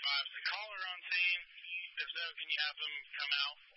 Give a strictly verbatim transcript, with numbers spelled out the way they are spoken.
five. The caller on scene, if so, can you have them come out?